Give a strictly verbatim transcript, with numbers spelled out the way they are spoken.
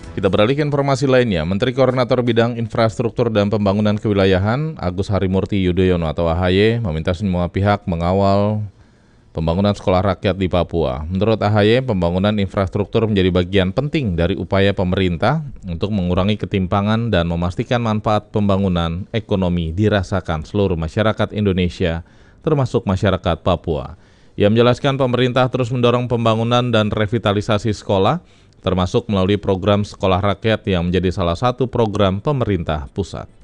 Kita beralih ke informasi lainnya. Menteri Koordinator Bidang Infrastruktur dan Pembangunan Kewilayahan Agus Harimurti Yudhoyono atau A H Y meminta semua pihak mengawal pembangunan sekolah rakyat di Papua. Menurut A H Y, pembangunan infrastruktur menjadi bagian penting dari upaya pemerintah untuk mengurangi ketimpangan dan memastikan manfaat pembangunan ekonomi dirasakan seluruh masyarakat Indonesia, termasuk masyarakat Papua. Ia menjelaskan pemerintah terus mendorong pembangunan dan revitalisasi sekolah, termasuk melalui program sekolah rakyat yang menjadi salah satu program pemerintah pusat.